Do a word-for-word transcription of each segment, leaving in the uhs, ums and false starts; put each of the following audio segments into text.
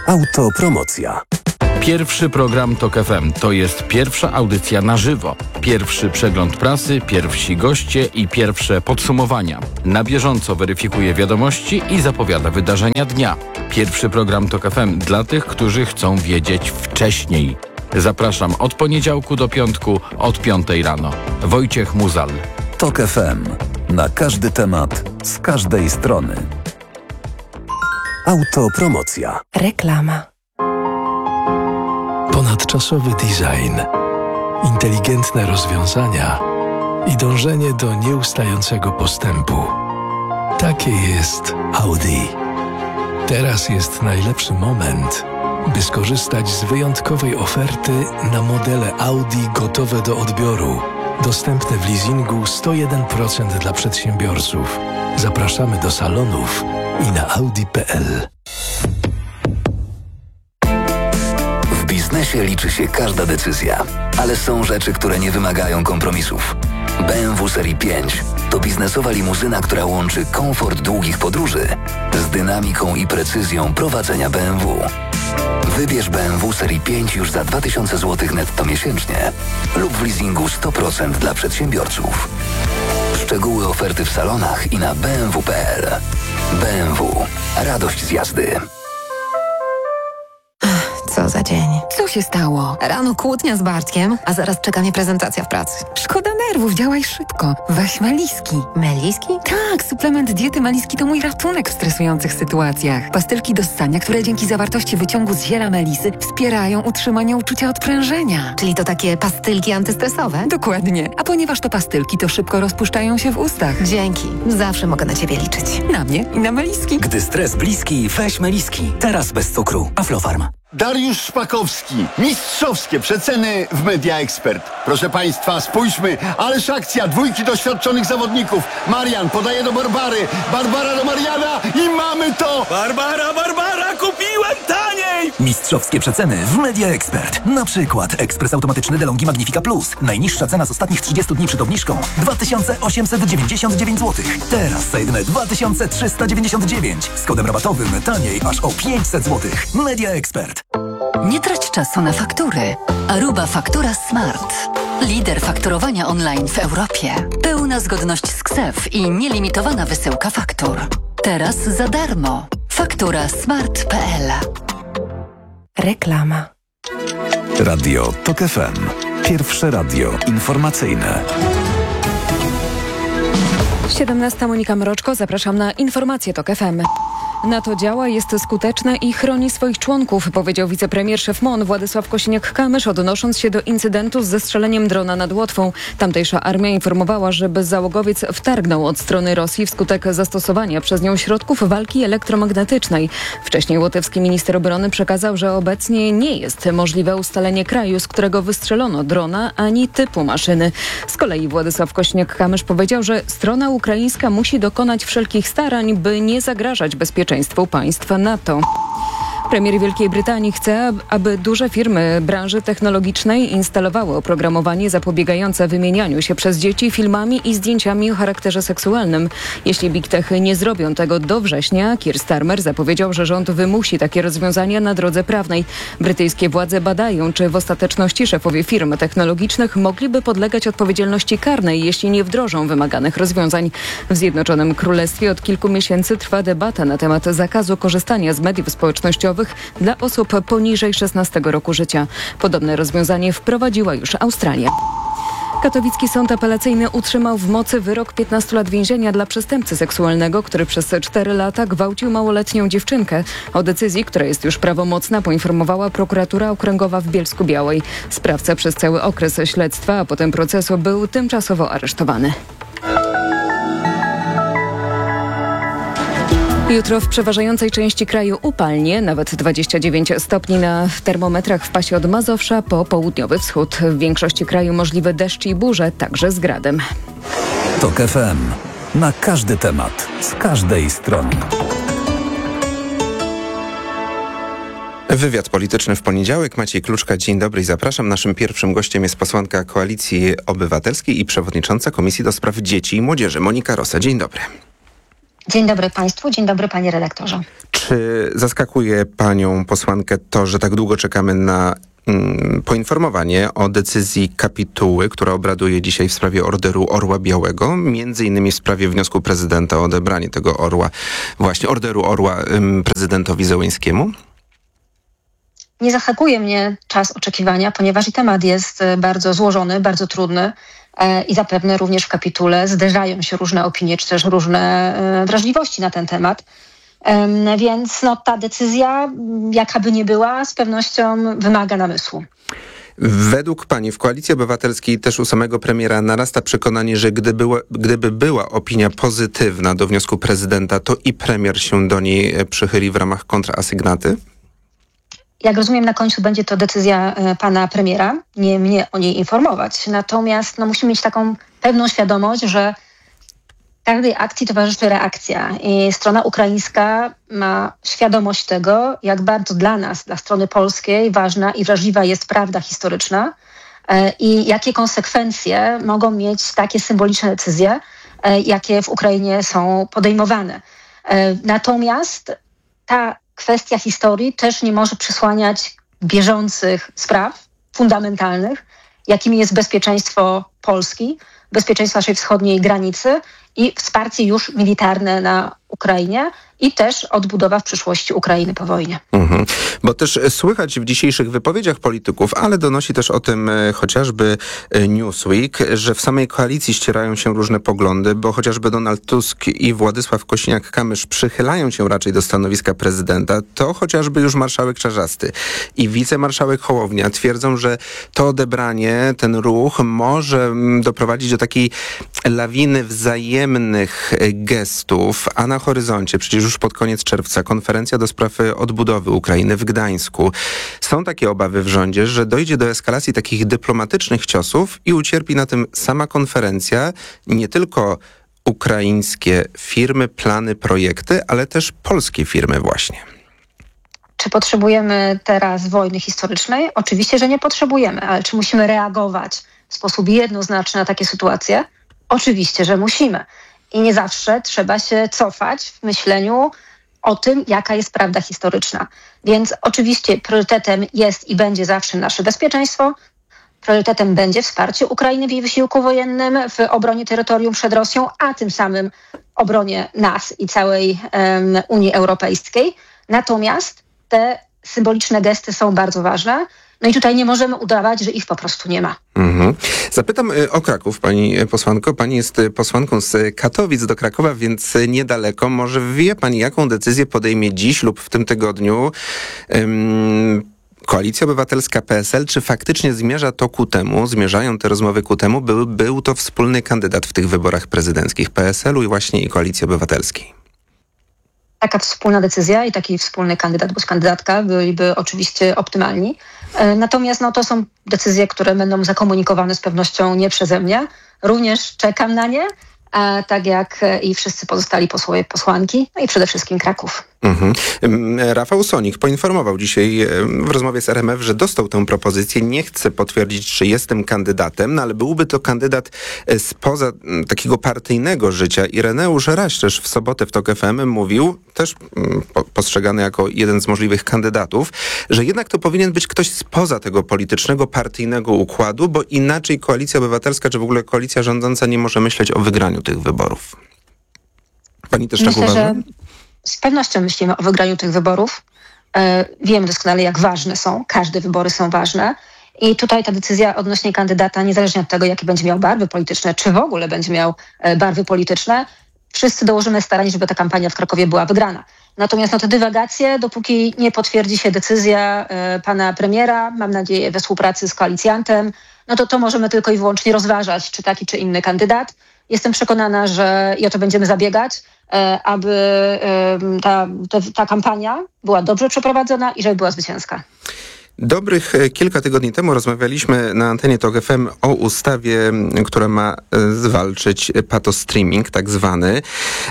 Autopromocja. Pierwszy program TOK F M to jest pierwsza audycja na żywo. Pierwszy przegląd prasy, pierwsi goście i pierwsze podsumowania. Na bieżąco weryfikuje wiadomości i zapowiada wydarzenia dnia. Pierwszy program TOK F M dla tych, którzy chcą wiedzieć wcześniej. Zapraszam od poniedziałku do piątku od piątej rano. Wojciech Muzal. TOK F M. Na każdy temat, z każdej strony. Autopromocja. Reklama. Ponadczasowy design, inteligentne rozwiązania i dążenie do nieustającego postępu. Takie jest Audi. Teraz jest najlepszy moment, by skorzystać z wyjątkowej oferty na modele Audi gotowe do odbioru. Dostępne w leasingu sto jeden procent dla przedsiębiorców. Zapraszamy do salonów i na audi kropka p l. W biznesie liczy się każda decyzja, ale są rzeczy, które nie wymagają kompromisów. B M W Serii pięć to biznesowa limuzyna, która łączy komfort długich podróży z dynamiką i precyzją prowadzenia B M W. Wybierz B M W Serii pięć już za dwa tysiące złotych netto miesięcznie lub w leasingu sto procent dla przedsiębiorców. Szczegóły oferty w salonach i na b m w kropka p l. B M W. Radość z jazdy. Co za dzień. Co się stało? Rano kłótnia z Bartkiem, a zaraz czeka mnie prezentacja w pracy. Szkoda nerwów, działaj szybko. Weź Meliski. Meliski? Tak, suplement diety Meliski to mój ratunek w stresujących sytuacjach. Pastylki do ssania, które dzięki zawartości wyciągu z ziela melisy wspierają utrzymanie uczucia odprężenia. Czyli to takie pastylki antystresowe? Dokładnie. A ponieważ to pastylki, to szybko rozpuszczają się w ustach. Dzięki. Zawsze mogę na ciebie liczyć. Na mnie i na Meliski. Gdy stres bliski, weź Meliski. Teraz bez cukru. Aflofarm. Dariusz Szpakowski. Mistrzowskie przeceny w Media Expert. Proszę Państwa, spójrzmy. Ależ akcja dwójki doświadczonych zawodników. Marian podaje do Barbary. Barbara do Mariana i mamy to! Barbara, Barbara, kupiłem taniej! Mistrzowskie przeceny w Media Expert. Na przykład ekspres automatyczny DeLonghi Magnifica Plus. Najniższa cena z ostatnich trzydziestu dni przed obniżką dwa tysiące osiemset dziewięćdziesiąt dziewięć złotych. Teraz za jedyne dwa tysiące trzysta dziewięćdziesiąt dziewięć. Z kodem rabatowym taniej aż o pięćset złotych. Media Expert. Nie trać czasu na faktury. Aruba Faktura Smart. Lider fakturowania online w Europie. Pełna zgodność z K S E F i nielimitowana wysyłka faktur. Teraz za darmo. faktura smart kropka p l. Reklama. Radio TOK F M. Pierwsze radio informacyjne. siedemnasta Monika Mroczko, zapraszam na informacje TOK F M. NATO działa, jest skuteczne i chroni swoich członków, powiedział wicepremier szef M O N Władysław Kosiniak-Kamysz, odnosząc się do incydentu z zestrzeleniem drona nad Łotwą. Tamtejsza armia informowała, że bezzałogowiec wtargnął od strony Rosji wskutek zastosowania przez nią środków walki elektromagnetycznej. Wcześniej łotewski minister obrony przekazał, że obecnie nie jest możliwe ustalenie kraju, z którego wystrzelono drona, ani typu maszyny. Z kolei Władysław Kosiniak-Kamysz powiedział, że strona ukraińska musi dokonać wszelkich starań, by nie zagrażać bezpieczeństwu państwa NATO. Premier Wielkiej Brytanii chce, aby duże firmy branży technologicznej instalowały oprogramowanie zapobiegające wymienianiu się przez dzieci filmami i zdjęciami o charakterze seksualnym. Jeśli Big Tech nie zrobią tego do września, Keir Starmer zapowiedział, że rząd wymusi takie rozwiązania na drodze prawnej. Brytyjskie władze badają, czy w ostateczności szefowie firm technologicznych mogliby podlegać odpowiedzialności karnej, jeśli nie wdrożą wymaganych rozwiązań. W Zjednoczonym Królestwie od kilku miesięcy trwa debata na temat zakazu korzystania z mediów społecznościowych dla osób poniżej szesnastego roku życia. Podobne rozwiązanie wprowadziła już Australia. Katowicki Sąd Apelacyjny utrzymał w mocy wyrok piętnastu lat więzienia dla przestępcy seksualnego, który przez cztery lata gwałcił małoletnią dziewczynkę. O decyzji, która jest już prawomocna, poinformowała prokuratura okręgowa w Bielsku-Białej. Sprawca przez cały okres śledztwa, a potem procesu był tymczasowo aresztowany. Jutro w przeważającej części kraju upalnie, nawet dwadzieścia dziewięć stopni na termometrach w pasie od Mazowsza po południowy wschód. W większości kraju możliwe deszcz i burze, także z gradem. TOK F M. Na każdy temat, z każdej strony. Wywiad polityczny w poniedziałek. Maciej Kluczka, dzień dobry i zapraszam. Naszym pierwszym gościem jest posłanka Koalicji Obywatelskiej i przewodnicząca Komisji do Spraw Dzieci i Młodzieży Monika Rosa. Dzień dobry. Dzień dobry Państwu, dzień dobry Panie redaktorze. Czy zaskakuje Panią posłankę to, że tak długo czekamy na mm, poinformowanie o decyzji kapituły, która obraduje dzisiaj w sprawie orderu Orła Białego, między innymi w sprawie wniosku prezydenta o odebranie tego orła, właśnie orderu Orła ym, prezydentowi Zełenskiemu? Nie zaskakuje mnie czas oczekiwania, ponieważ i temat jest bardzo złożony, bardzo trudny e, i zapewne również w kapitule zderzają się różne opinie, czy też różne e, wrażliwości na ten temat. E, więc no, ta decyzja, jaka by nie była, z pewnością wymaga namysłu. Według Pani w Koalicji Obywatelskiej, też u samego premiera, narasta przekonanie, że gdyby była, gdyby była opinia pozytywna do wniosku prezydenta, to i premier się do niej przychyli w ramach kontrasygnaty? Jak rozumiem, na końcu będzie to decyzja e, pana premiera, nie mnie o niej informować. Natomiast no, musimy mieć taką pewną świadomość, że każdej akcji towarzyszy reakcja i strona ukraińska ma świadomość tego, jak bardzo dla nas, dla strony polskiej ważna i wrażliwa jest prawda historyczna e, i jakie konsekwencje mogą mieć takie symboliczne decyzje, e, jakie w Ukrainie są podejmowane. E, natomiast ta kwestia historii też nie może przysłaniać bieżących spraw fundamentalnych, jakimi jest bezpieczeństwo Polski, bezpieczeństwo naszej wschodniej granicy i wsparcie już militarne na Ukrainie i też odbudowa w przyszłości Ukrainy po wojnie. Mhm. Bo też słychać w dzisiejszych wypowiedziach polityków, ale donosi też o tym e, chociażby e, Newsweek, że w samej koalicji ścierają się różne poglądy, bo chociażby Donald Tusk i Władysław Kosiniak-Kamysz przychylają się raczej do stanowiska prezydenta, to chociażby już marszałek Czarzasty i wicemarszałek Hołownia twierdzą, że to odebranie, ten ruch może m, doprowadzić do takiej lawiny wzajemnych gestów, a na horyzoncie przecież już pod koniec czerwca konferencja do spraw odbudowy Ukrainy w Gdańsku. Są takie obawy w rządzie, że dojdzie do eskalacji takich dyplomatycznych ciosów i ucierpi na tym sama konferencja, nie tylko ukraińskie firmy, plany, projekty, ale też polskie firmy właśnie. Czy potrzebujemy teraz wojny historycznej? Oczywiście, że nie potrzebujemy, ale czy musimy reagować w sposób jednoznaczny na takie sytuacje? Oczywiście, że musimy. I nie zawsze trzeba się cofać w myśleniu o tym, jaka jest prawda historyczna. Więc oczywiście priorytetem jest i będzie zawsze nasze bezpieczeństwo. Priorytetem będzie wsparcie Ukrainy w jej wysiłku wojennym, w obronie terytorium przed Rosją, a tym samym obronie nas i całej um, Unii Europejskiej. Natomiast te symboliczne gesty są bardzo ważne. No i tutaj nie możemy udawać, że ich po prostu nie ma. Mhm. Zapytam o Kraków, pani posłanko. Pani jest posłanką z Katowic do Krakowa, więc niedaleko. Może wie pani, jaką decyzję podejmie dziś lub w tym tygodniu um, Koalicja Obywatelska P S L? Czy faktycznie zmierza to ku temu, zmierzają te rozmowy ku temu, by był to wspólny kandydat w tych wyborach prezydenckich P S L-u i właśnie i Koalicji Obywatelskiej? Taka wspólna decyzja i taki wspólny kandydat bądź kandydatka byliby oczywiście optymalni. Natomiast no, to są decyzje, które będą zakomunikowane z pewnością nie przeze mnie. Również czekam na nie, a tak jak i wszyscy pozostali posłowie, posłanki, no i przede wszystkim Kraków. Mhm. Rafał Sonik poinformował dzisiaj w rozmowie z R M F, że dostał tę propozycję. Nie chce potwierdzić, czy jestem kandydatem, no ale byłby to kandydat spoza takiego partyjnego życia. Ireneusz Raś też w sobotę w TOK F M mówił, też postrzegany jako jeden z możliwych kandydatów, że jednak to powinien być ktoś spoza tego politycznego, partyjnego układu, bo inaczej Koalicja Obywatelska, czy w ogóle koalicja rządząca nie może myśleć o wygraniu tych wyborów. Pani też tak Myślę, uważa? Że z pewnością myślimy o wygraniu tych wyborów. E, wiemy doskonale, jak ważne są. Każde wybory są ważne. I tutaj ta decyzja odnośnie kandydata, niezależnie od tego, jakie będzie miał barwy polityczne, czy w ogóle będzie miał e, barwy polityczne, wszyscy dołożymy starań, żeby ta kampania w Krakowie była wygrana. Natomiast no, te dywagacje, dopóki nie potwierdzi się decyzja e, pana premiera, mam nadzieję we współpracy z koalicjantem, no to to możemy tylko i wyłącznie rozważać, czy taki, czy inny kandydat. Jestem przekonana, że i o to będziemy zabiegać, e, aby e, ta, ta, ta kampania była dobrze przeprowadzona i żeby była zwycięska. Dobrych kilka tygodni temu rozmawialiśmy na antenie TOK F M o ustawie, która ma zwalczyć patostreaming, tak zwany.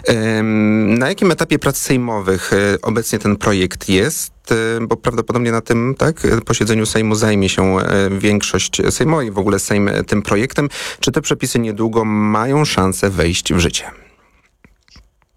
Na jakim etapie prac sejmowych obecnie ten projekt jest? Bo prawdopodobnie na tym tak, posiedzeniu Sejmu zajmie się większość sejmowa i w ogóle Sejm tym projektem. Czy te przepisy niedługo mają szansę wejść w życie?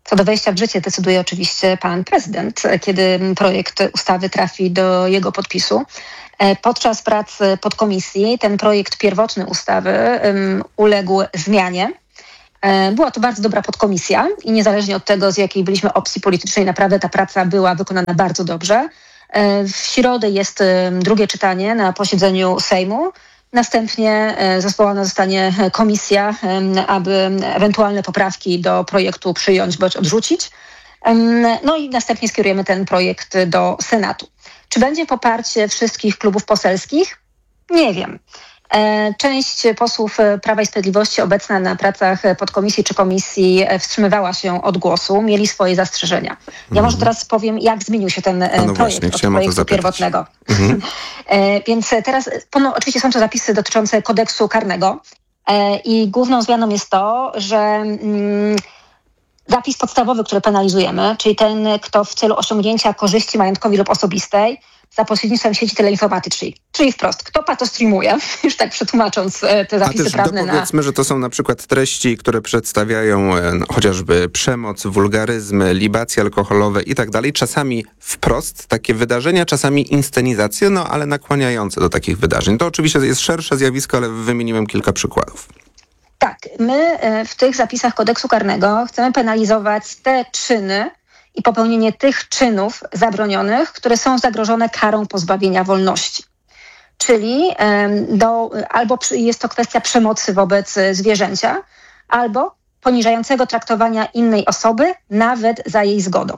Co do wejścia w życie decyduje oczywiście pan prezydent, kiedy projekt ustawy trafi do jego podpisu. Podczas prac podkomisji ten projekt pierwotny ustawy um, uległ zmianie. Była to bardzo dobra podkomisja i niezależnie od tego, z jakiej byliśmy opcji politycznej, naprawdę ta praca była wykonana bardzo dobrze. W środę jest drugie czytanie na posiedzeniu Sejmu. Następnie zespołana zostanie komisja, aby ewentualne poprawki do projektu przyjąć bądź odrzucić. No i następnie skierujemy ten projekt do Senatu. Czy będzie poparcie wszystkich klubów poselskich? Nie wiem. Część posłów Prawa i Sprawiedliwości obecna na pracach podkomisji czy komisji wstrzymywała się od głosu, mieli swoje zastrzeżenia. Ja mm. może teraz powiem, jak zmienił się ten no projekt właśnie, od projektu pierwotnego. Mm-hmm. Więc teraz, no, oczywiście są to zapisy dotyczące kodeksu karnego i główną zmianą jest to, że mm, zapis podstawowy, który penalizujemy, czyli ten, kto w celu osiągnięcia korzyści majątkowej lub osobistej za pośrednictwem sieci teleinformatycznej. Czyli wprost, kto patostreamuje, już tak przetłumacząc te zapisy A też prawne. Powiedzmy, na... że to są na przykład treści, które przedstawiają e, chociażby przemoc, wulgaryzmy, libacje alkoholowe i tak dalej. Czasami wprost takie wydarzenia, czasami inscenizacje, no ale nakłaniające do takich wydarzeń. To oczywiście jest szersze zjawisko, ale wymieniłem kilka przykładów. Tak, my w tych zapisach kodeksu karnego chcemy penalizować te czyny i popełnienie tych czynów zabronionych, które są zagrożone karą pozbawienia wolności. Czyli do, albo jest to kwestia przemocy wobec zwierzęcia, albo poniżającego traktowania innej osoby, nawet za jej zgodą.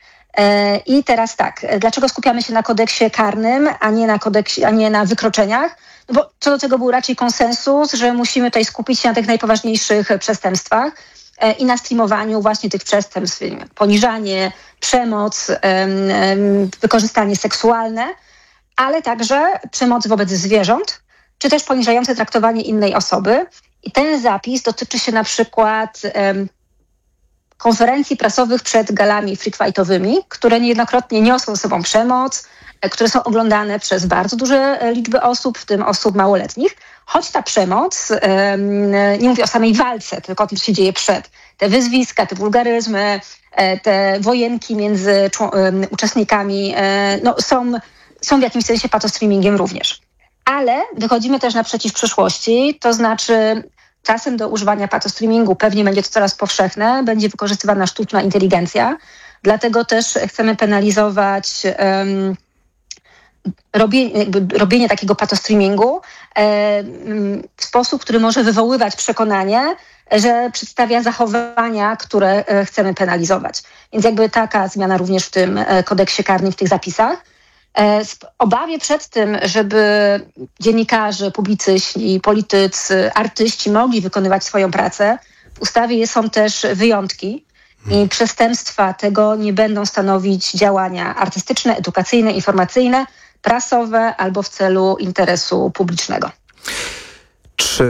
I teraz tak, dlaczego skupiamy się na kodeksie karnym, a nie na kodeksie, a nie na wykroczeniach? No bo co do tego był raczej konsensus, że musimy tutaj skupić się na tych najpoważniejszych przestępstwach i na streamowaniu właśnie tych przestępstw, poniżanie, przemoc, wykorzystanie seksualne, ale także przemoc wobec zwierząt, czy też poniżające traktowanie innej osoby. I ten zapis dotyczy się na przykład um, konferencji prasowych przed galami freakfightowymi, które niejednokrotnie niosą ze sobą przemoc, które są oglądane przez bardzo duże liczby osób, w tym osób małoletnich, choć ta przemoc, nie mówię o samej walce, tylko o tym, co się dzieje przed. Te wyzwiska, te wulgaryzmy, te wojenki między uczestnikami no, są, są w jakimś sensie patostreamingiem również. Ale wychodzimy też naprzeciw przyszłości, to znaczy czasem do używania patostreamingu pewnie będzie to coraz powszechne, będzie wykorzystywana sztuczna inteligencja, dlatego też chcemy penalizować um, robienie, jakby robienie takiego patostreamingu e, w sposób, który może wywoływać przekonanie, że przedstawia zachowania, które e, chcemy penalizować. Więc jakby taka zmiana również w tym e, kodeksie karnym, w tych zapisach. E, w obawie przed tym, żeby dziennikarze, publicyści, politycy, artyści mogli wykonywać swoją pracę, w ustawie są też wyjątki. I przestępstwa tego nie będą stanowić działania artystyczne, edukacyjne, informacyjne, prasowe albo w celu interesu publicznego. Czy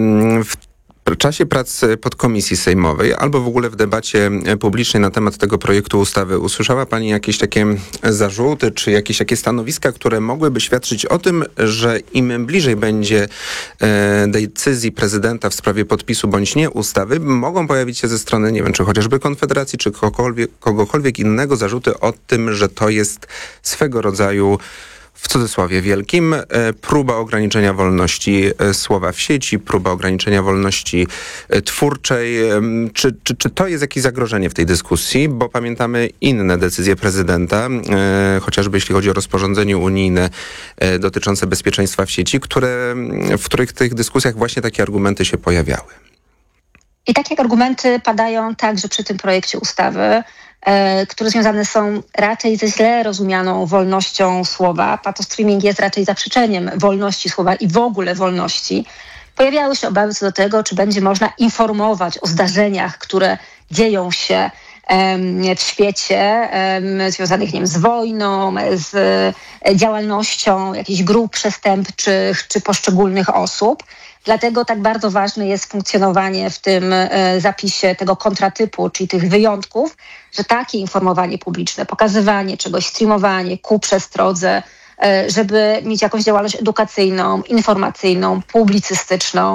w czasie prac podkomisji sejmowej albo w ogóle w debacie publicznej na temat tego projektu ustawy usłyszała Pani jakieś takie zarzuty czy jakieś takie stanowiska, które mogłyby świadczyć o tym, że im bliżej będzie e, decyzji prezydenta w sprawie podpisu bądź nie ustawy, mogą pojawić się ze strony, nie wiem, czy chociażby Konfederacji, czy kogokolwiek, kogokolwiek innego zarzuty o tym, że to jest swego rodzaju, w cudzysłowie wielkim, e, próba ograniczenia wolności e, słowa w sieci, próba ograniczenia wolności e, twórczej. E, czy, czy, czy to jest jakieś zagrożenie w tej dyskusji? Bo pamiętamy inne decyzje prezydenta, e, chociażby jeśli chodzi o rozporządzenie unijne e, dotyczące bezpieczeństwa w sieci, które, w których tych dyskusjach właśnie takie argumenty się pojawiały. I takie argumenty padają także przy tym projekcie ustawy, które związane są raczej ze źle rozumianą wolnością słowa. Patostreaming jest raczej zaprzeczeniem wolności słowa i w ogóle wolności. Pojawiały się obawy co do tego, czy będzie można informować o zdarzeniach, które dzieją się w świecie, związanych, nie wiem, z wojną, z działalnością jakichś grup przestępczych czy poszczególnych osób. Dlatego tak bardzo ważne jest funkcjonowanie w tym zapisie tego kontratypu, czyli tych wyjątków, że takie informowanie publiczne, pokazywanie czegoś, streamowanie ku przestrodze, żeby mieć jakąś działalność edukacyjną, informacyjną, publicystyczną,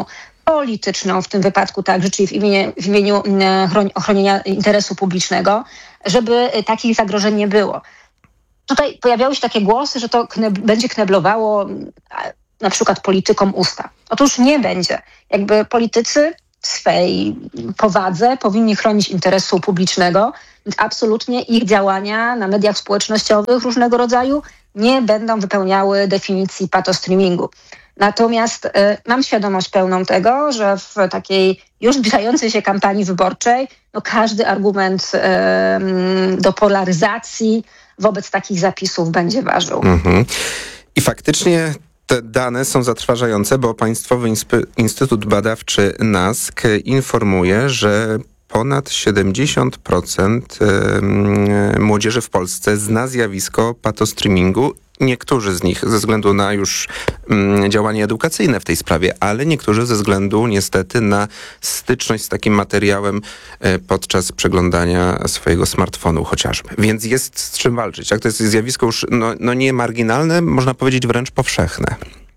polityczną w tym wypadku także, czyli w imieniu, w imieniu ochronienia interesu publicznego, żeby takich zagrożeń nie było. Tutaj pojawiały się takie głosy, że to kneb, będzie kneblowało na przykład politykom usta. Otóż nie będzie. Jakby politycy w swej powadze powinni chronić interesu publicznego, więc absolutnie ich działania na mediach społecznościowych różnego rodzaju nie będą wypełniały definicji patostreamingu. Natomiast y, mam świadomość pełną tego, że w takiej już zbliżającej się kampanii wyborczej no każdy argument y, do polaryzacji wobec takich zapisów będzie ważył. Mhm. I faktycznie te dane są zatrważające, bo Państwowy Inspe- Instytut Badawczy N A S K informuje, że ponad siedemdziesiąt procent młodzieży w Polsce zna zjawisko patostreamingu. Niektórzy z nich ze względu na już mm, działanie edukacyjne w tej sprawie, ale niektórzy ze względu niestety na styczność z takim materiałem e, podczas przeglądania swojego smartfonu chociażby. Więc jest z czym walczyć. Jak to jest zjawisko już no, no nie marginalne, można powiedzieć wręcz powszechne.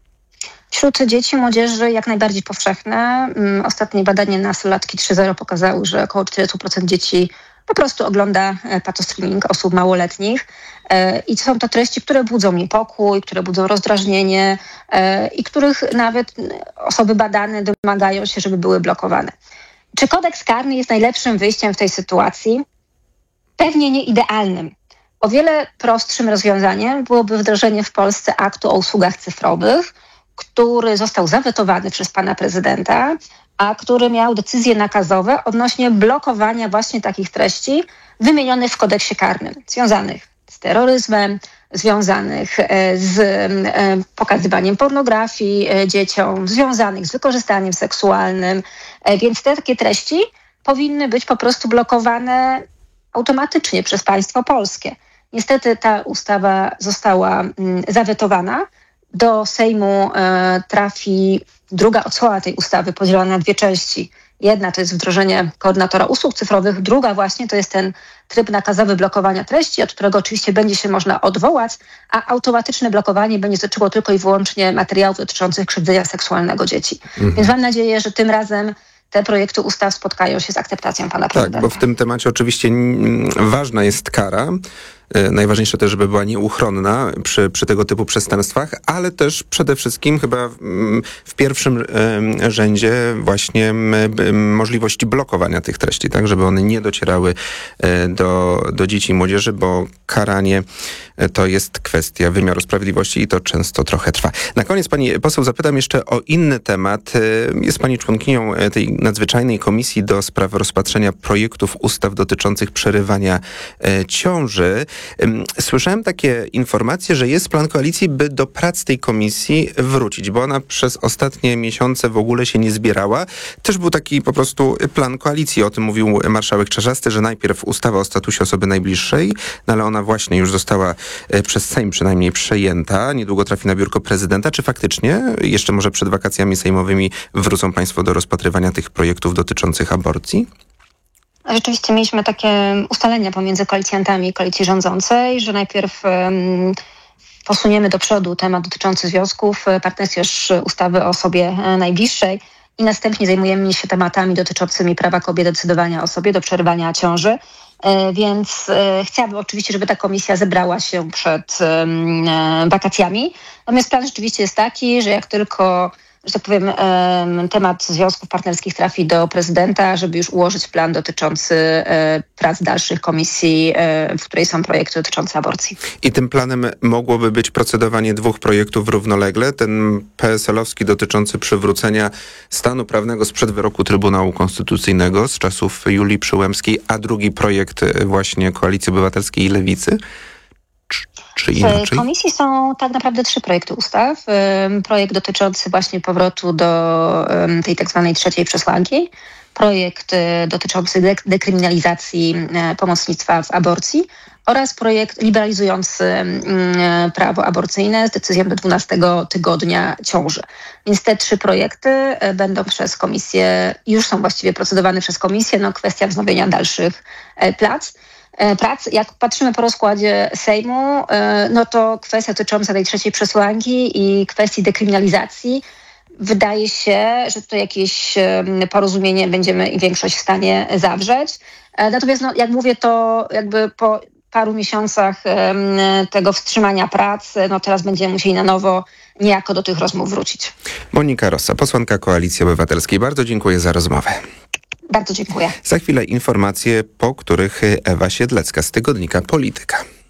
Wśród dzieci i młodzieży jak najbardziej powszechne. Ostatnie badanie nastolatki trzy zero pokazały, że około czterdzieści procent dzieci po prostu ogląda patostreaming osób małoletnich i są to treści, które budzą niepokój, które budzą rozdrażnienie i których nawet osoby badane domagają się, żeby były blokowane. Czy kodeks karny jest najlepszym wyjściem w tej sytuacji? Pewnie nie idealnym. O wiele prostszym rozwiązaniem byłoby wdrożenie w Polsce aktu o usługach cyfrowych, który został zawetowany przez pana prezydenta, a który miał decyzje nakazowe odnośnie blokowania właśnie takich treści wymienionych w kodeksie karnym, związanych z terroryzmem, związanych z pokazywaniem pornografii dzieciom, związanych z wykorzystaniem seksualnym. Więc te takie treści powinny być po prostu blokowane automatycznie przez państwo polskie. Niestety ta ustawa została zawetowana. Do Sejmu e, trafi druga odsłona tej ustawy podzielona na dwie części. Jedna to jest wdrożenie koordynatora usług cyfrowych, druga właśnie to jest ten tryb nakazowy blokowania treści, od którego oczywiście będzie się można odwołać, a automatyczne blokowanie będzie dotyczyło tylko i wyłącznie materiałów dotyczących krzywdzenia seksualnego dzieci. Mhm. Więc mam nadzieję, że tym razem te projekty ustaw spotkają się z akceptacją pana prezydenta. Tak, bo w tym temacie oczywiście ważna jest kara. Najważniejsze też, żeby była nieuchronna przy, przy tego typu przestępstwach, ale też przede wszystkim chyba w pierwszym rzędzie właśnie możliwości blokowania tych treści, tak, żeby one nie docierały do, do dzieci i młodzieży, bo karanie to jest kwestia wymiaru sprawiedliwości i to często trochę trwa. Na koniec pani poseł zapytam jeszcze o inny temat. Jest pani członkinią tej nadzwyczajnej komisji do spraw rozpatrzenia projektów ustaw dotyczących przerywania ciąży. Słyszałem takie informacje, że jest plan koalicji, by do prac tej komisji wrócić, bo ona przez ostatnie miesiące w ogóle się nie zbierała. Też był taki po prostu plan koalicji, o tym mówił marszałek Czarzasty, że najpierw ustawa o statusie osoby najbliższej, no ale ona właśnie już została przez Sejm przynajmniej przejęta, niedługo trafi na biurko prezydenta. Czy faktycznie jeszcze może przed wakacjami sejmowymi wrócą państwo do rozpatrywania tych projektów dotyczących aborcji? Rzeczywiście mieliśmy takie ustalenia pomiędzy koalicjantami koalicji rządzącej, że najpierw um, posuniemy do przodu temat dotyczący związków partnerstw, już ustawy o osobie najbliższej i następnie zajmujemy się tematami dotyczącymi prawa kobiet do decydowania o sobie, do przerywania ciąży. Więc chciałabym oczywiście, żeby ta komisja zebrała się przed um, wakacjami. Natomiast plan rzeczywiście jest taki, że jak tylko, że tak powiem, temat związków partnerskich trafi do prezydenta, żeby już ułożyć plan dotyczący prac dalszych komisji, w której są projekty dotyczące aborcji. I tym planem mogłoby być procedowanie dwóch projektów równolegle. Ten P S L-owski dotyczący przywrócenia stanu prawnego sprzed wyroku Trybunału Konstytucyjnego z czasów Julii Przyłębskiej, a drugi projekt właśnie Koalicji Obywatelskiej i Lewicy. Czy w komisji są tak naprawdę trzy projekty ustaw. Projekt dotyczący właśnie powrotu do tej tak zwanej trzeciej przesłanki. Projekt dotyczący dekryminalizacji pomocnictwa w aborcji oraz projekt liberalizujący prawo aborcyjne z decyzją do dwunastego tygodnia ciąży. Więc te trzy projekty będą przez komisję, już są właściwie procedowane przez komisję, no kwestia wznowienia dalszych prac. prac. Jak patrzymy po rozkładzie Sejmu, no to kwestia dotycząca tej trzeciej przesłanki i kwestii dekryminalizacji wydaje się, że tutaj jakieś porozumienie będziemy i większość w stanie zawrzeć. Natomiast, no, jak mówię, to jakby po paru miesiącach tego wstrzymania prac, no teraz będziemy musieli na nowo niejako do tych rozmów wrócić. Monika Rosa, posłanka Koalicji Obywatelskiej. Bardzo dziękuję za rozmowę. Bardzo dziękuję. Za chwilę informacje, po których Ewa Siedlecka z tygodnika Polityka.